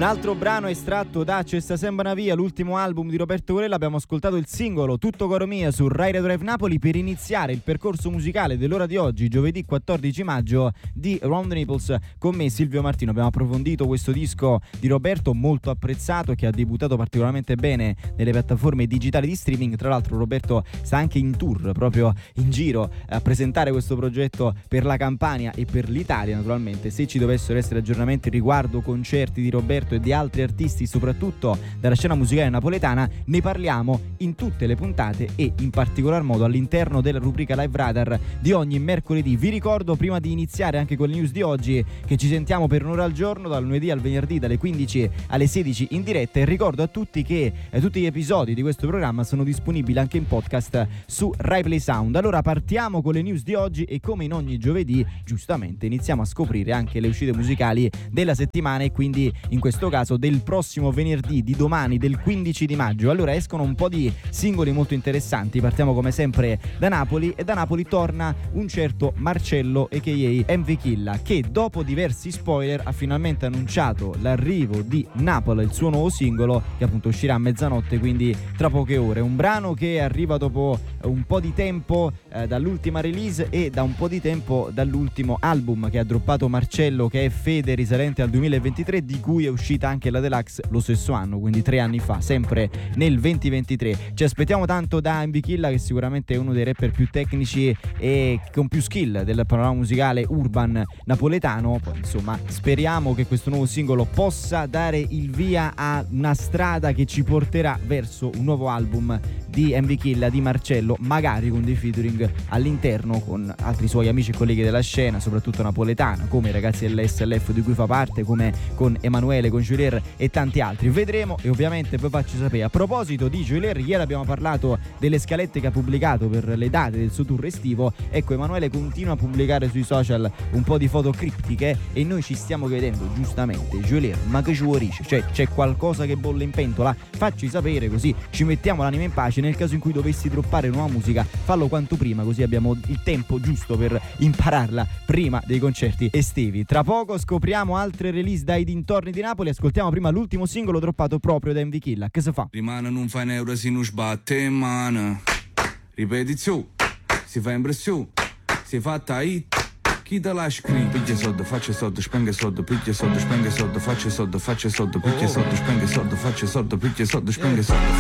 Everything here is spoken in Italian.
Un altro brano estratto da C'è sta sempre una via, l'ultimo album di Roberto Corella. Abbiamo ascoltato il singolo Tutto coro mia su Rai Radio Drive Napoli per iniziare il percorso musicale dell'ora di oggi, giovedì 14 maggio, di Round the Naples con me Silvio Martino. Abbiamo approfondito questo disco di Roberto, molto apprezzato, che ha debuttato particolarmente bene nelle piattaforme digitali di streaming. Tra l'altro Roberto sta anche in tour, proprio in giro a presentare questo progetto per la Campania e per l'Italia naturalmente. Se ci dovessero essere aggiornamenti riguardo concerti di Roberto e di altri artisti, soprattutto dalla scena musicale napoletana, ne parliamo in tutte le puntate e in particolar modo all'interno della rubrica Live Radar di ogni mercoledì. Vi ricordo, prima di iniziare anche con le news di oggi, che ci sentiamo per un'ora al giorno, dal lunedì al venerdì, dalle 15 alle 16 in diretta, e ricordo a tutti che tutti gli episodi di questo programma sono disponibili anche in podcast su Rai Play Sound. Allora partiamo con le news di oggi e, come in ogni giovedì, giustamente iniziamo a scoprire anche le uscite musicali della settimana, e quindi in questo caso del prossimo venerdì, di domani, del 15 di maggio. Allora escono un po' di singoli molto interessanti. Partiamo come sempre da Napoli, e da Napoli torna un certo Marcello a.k.a. MV Killa, che dopo diversi spoiler ha finalmente annunciato l'arrivo di Napoli, il suo nuovo singolo, che appunto uscirà a mezzanotte, quindi tra poche ore. Un brano che arriva dopo un po' di tempo dall'ultima release e da un po' di tempo dall'ultimo album che ha droppato Marcello, che è Fede, risalente al 2023, di cui è uscita anche la deluxe lo stesso anno, quindi 3 anni fa, sempre nel 2023. Ci aspettiamo tanto da MV Killa, che sicuramente è uno dei rapper più tecnici e con più skill del panorama musicale urban napoletano. Poi insomma speriamo che questo nuovo singolo possa dare il via a una strada che ci porterà verso un nuovo album di MV Killa, di Marcello, magari con dei featuring all'interno con altri suoi amici e colleghi della scena, soprattutto napoletana, come i ragazzi dell'SLF di cui fa parte, come con Emanuele, con Julier e tanti altri. Vedremo e ovviamente poi faccio sapere. A proposito di Julier, ieri abbiamo parlato delle scalette che ha pubblicato per le date del suo tour estivo. Ecco, Emanuele continua a pubblicare sui social un po' di foto criptiche e noi ci stiamo chiedendo giustamente: Julier, ma che ci vuorisce? Cioè, c'è qualcosa che bolle in pentola? Facci sapere, così ci mettiamo l'anima in pace. Nel caso in cui dovessi droppare nuova musica, fallo quanto prima, così abbiamo il tempo giusto per impararla prima dei concerti estivi. Tra poco scopriamo altre release dai dintorni di Napoli. Ascoltiamo prima l'ultimo singolo droppato proprio da MV Killa. Che si fa? Rimane non fa un euro se non sbatte in mano. Ripetizione, si fa impressione, si è fatta hit. Chi te la scrive? Piglia soldi, faccia soldi, spenge soldi, piglia soldi, spenge soldi, faccia soldi, piglia soldi, spenge soldi, faccia soldi, piglia soldi.